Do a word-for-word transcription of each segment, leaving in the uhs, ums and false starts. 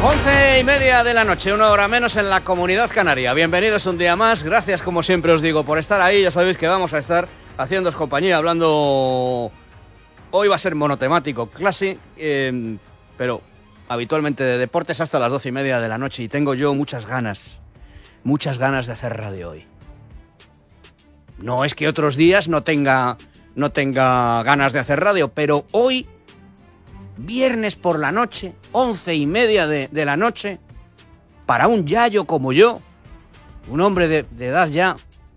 Once y media de la noche, una hora menos en la Comunidad Canaria. Bienvenidos un día más. Gracias, como siempre os digo, por estar ahí. Ya sabéis que vamos a estar haciéndoos compañía, hablando... Hoy va a ser monotemático, clase, eh, pero habitualmente de deportes hasta las doce y media de la noche. Y tengo yo muchas ganas, muchas ganas de hacer radio hoy. No es que otros días no tenga, no tenga ganas de hacer radio, pero hoy... Viernes por la noche, once y media de, de la noche, para un yayo como yo, un hombre de, de edad ya,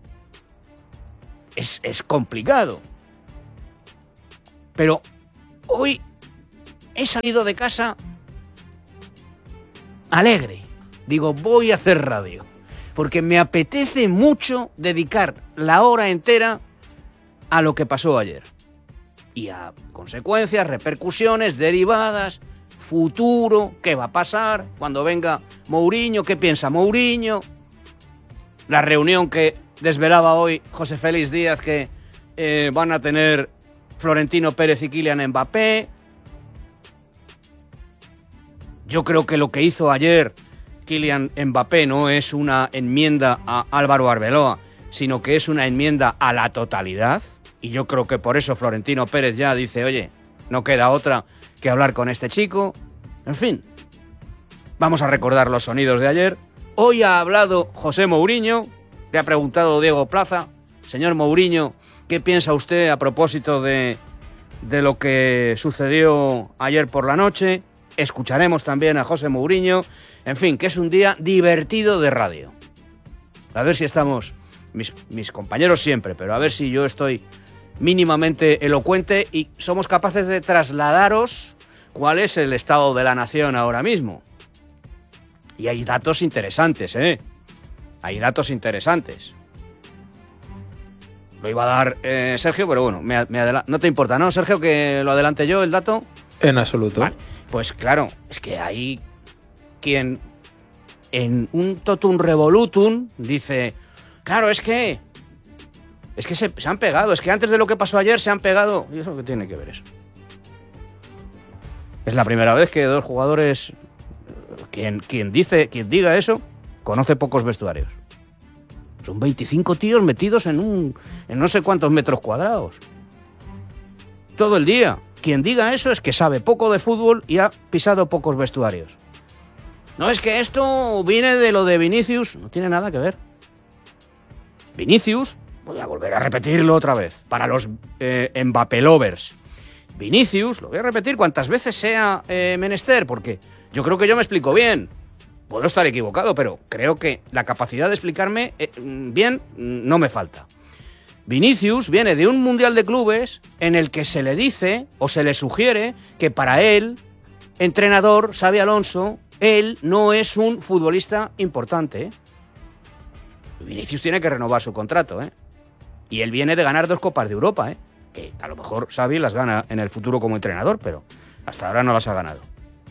es, es complicado. Pero hoy he salido de casa alegre. Digo, voy a hacer radio, porque me apetece mucho dedicar la hora entera a lo que pasó ayer. Y a consecuencias, repercusiones, derivadas, futuro, qué va a pasar cuando venga Mourinho, qué piensa Mourinho, la reunión que desvelaba hoy José Félix Díaz que eh, van a tener Florentino Pérez y Kylian Mbappé. Yo creo que lo que hizo ayer Kylian Mbappé no es una enmienda a Álvaro Arbeloa, sino que es una enmienda a la totalidad. Y yo creo que por eso Florentino Pérez ya dice, oye, no queda otra que hablar con este chico. En fin, vamos a recordar los sonidos de ayer. Hoy ha hablado José Mourinho, le ha preguntado Diego Plaza, señor Mourinho, ¿qué piensa usted a propósito de, de lo que sucedió ayer por la noche? Escucharemos también a José Mourinho. En fin, que es un día divertido de radio. A ver si estamos, mis, mis compañeros siempre, pero a ver si yo estoy... mínimamente elocuente y somos capaces de trasladaros cuál es el estado de la nación ahora mismo. Y hay datos interesantes, ¿eh? Hay datos interesantes. Lo iba a dar eh, Sergio, pero bueno, me, me adela- no te importa, ¿no, Sergio, que lo adelante yo, el dato? En absoluto. Vale, pues claro, es que hay quien en un totum revolutum dice, claro, es que... Es que se, se han pegado, es que antes de lo que pasó ayer se han pegado. ¿Y eso qué tiene que ver eso? Es la primera vez que dos jugadores, quien, quien dice, quien diga eso, conoce pocos vestuarios. Son veinticinco tíos metidos en un, en no sé cuántos metros cuadrados. Todo el día. Quien diga eso es que sabe poco de fútbol y ha pisado pocos vestuarios. No, es que esto viene de lo de Vinicius. No tiene nada que ver. Vinicius... Voy a volver a repetirlo otra vez, para los eh, Mbappé lovers. Vinicius, lo voy a repetir cuantas veces sea eh, menester, porque yo creo que yo me explico bien. Puedo estar equivocado, pero creo que la capacidad de explicarme eh, bien no me falta. Vinicius viene de un Mundial de Clubes en el que se le dice o se le sugiere que para él, entrenador, Xabi Alonso, él no es un futbolista importante, ¿eh? Vinicius tiene que renovar su contrato, ¿eh? Y él viene de ganar dos Copas de Europa, ¿eh? Que a lo mejor Xavi las gana en el futuro como entrenador, pero hasta ahora no las ha ganado.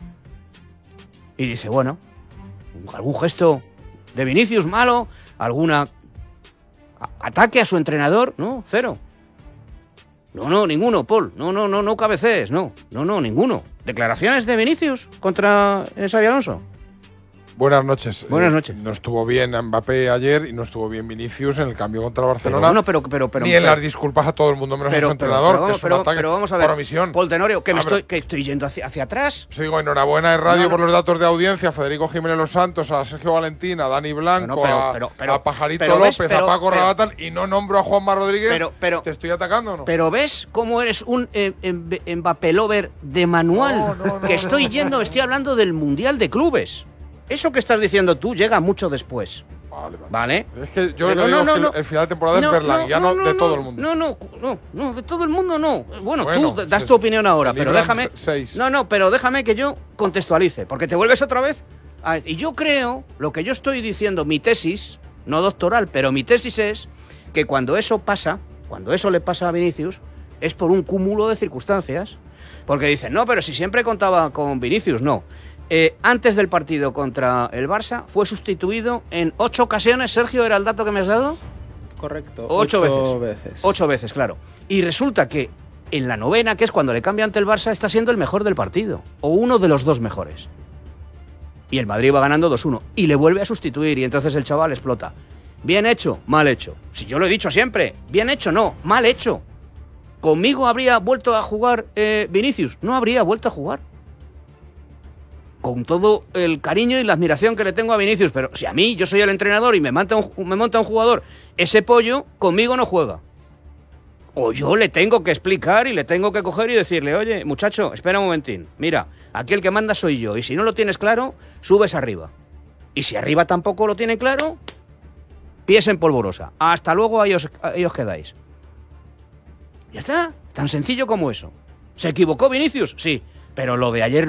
Y dice, bueno, algún gesto de Vinicius malo, alguna a- ataque a su entrenador, no, cero. No, no, ninguno, Paul. No, no, no, no cabecees, no, no, no, ninguno. Declaraciones de Vinicius contra eh, Xabi Alonso. Buenas noches. Buenas noches. Eh, no estuvo bien Mbappé ayer y no estuvo bien Vinicius en el cambio contra Barcelona. Pero, bueno, pero, pero, pero, ni en pero, las disculpas a todo el mundo, menos pero, a su pero, entrenador, pero, que es un pero, ataque pero vamos a ver, por omisión. Paul Tenorio, que me Abra- estoy, que estoy yendo hacia, hacia atrás. Os digo, enhorabuena de radio No, no. por los datos de audiencia, a Federico Jiménez Los Santos, a Sergio Valentín, a Dani Blanco, No, no, pero- a, pero- pero- a Pajarito pero ves, López, pero- a Paco pero- Rabatal, y no nombro a Juanma Rodríguez. Pero, pero, ¿Te estoy atacando o no? pero ves cómo eres un eh, em- Mbappé lover de manual. No, no, no, que estoy no. yendo, estoy hablando del Mundial de Clubes. Eso que estás diciendo tú llega mucho después. Vale, vale. ¿Vale? Es que yo Pero lo no, digo no, que no. el final de temporada es Berlán, ya no, de todo el mundo. No, no, no, no, de todo el mundo no. Bueno, Bueno, tú das se- tu opinión ahora, se pero libran déjame. se- seis. No, no, pero déjame que yo contextualice, porque te vuelves otra vez. a- Y yo creo, lo que yo estoy diciendo, mi tesis, no doctoral, pero mi tesis es que cuando eso pasa, cuando eso le pasa a Vinicius, es por un cúmulo de circunstancias. Porque dicen, no, pero si siempre contaba con Vinicius, no. Eh, antes del partido contra el Barça fue sustituido en ocho ocasiones. Sergio, ¿era el dato que me has dado? Correcto. Ocho, Ocho veces. veces. Ocho veces, claro. Y resulta que en la novena, que es cuando le cambia ante el Barça, está siendo el mejor del partido. O uno de los dos mejores. Y el Madrid va ganando dos uno. Y le vuelve a sustituir. Y entonces el chaval explota. Bien hecho, mal hecho. Si yo lo he dicho siempre. Bien hecho, no. Mal hecho. ¿Conmigo habría vuelto a jugar eh, Vinicius? No habría vuelto a jugar. Con todo el cariño y la admiración que le tengo a Vinicius. Pero si a mí, yo soy el entrenador y me monta un, me monta un jugador, ese pollo conmigo no juega. O yo le tengo que explicar y le tengo que coger y decirle, oye, muchacho, espera un momentín. Mira, aquí el que manda soy yo. Y si no lo tienes claro, subes arriba. Y si arriba tampoco lo tienen claro, pies en polvorosa. Hasta luego, ahí os, ahí os quedáis. Ya está, tan sencillo como eso. ¿Se equivocó Vinicius? Sí, pero lo de ayer